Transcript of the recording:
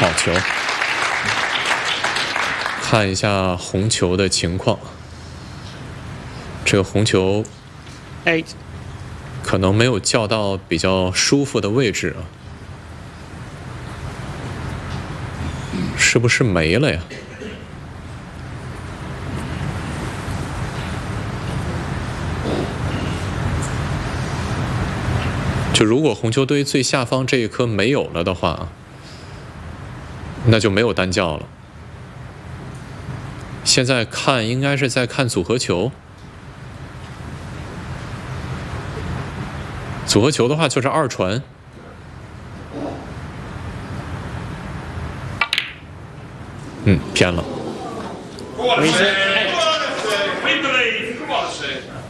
好球，看一下红球的情况。这个红球 8 可能没有叫到比较舒服的位置啊，是不是没了呀？就如果红球堆最下方这一颗没有了的话，那就没有单叫了。现在看应该是在看组合球，组合球的话就是二传。偏了。 没事。